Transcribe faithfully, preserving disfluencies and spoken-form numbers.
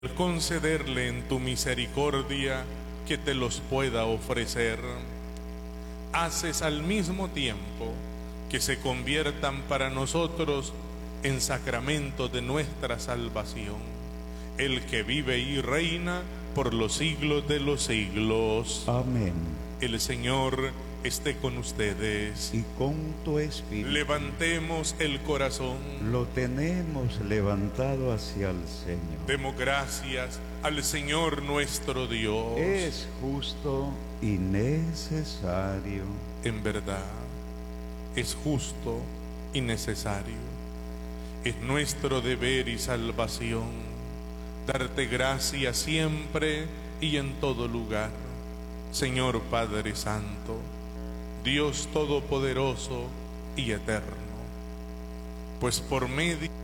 concederle en tu misericordia que te los pueda ofrecer, haces al mismo tiempo que se conviertan para nosotros en sacramento de nuestra salvación, el que vive y reina por los siglos de los siglos. Amén. El Señor esté con ustedes. Y con tu espíritu. Levantemos el corazón. Lo tenemos levantado hacia el Señor. Demos gracias al Señor nuestro Dios. Es justo y necesario. En verdad, es justo y necesario. Es nuestro deber y salvación darte gracias siempre y en todo lugar, Señor Padre Santo, Dios Todopoderoso y Eterno, pues por medio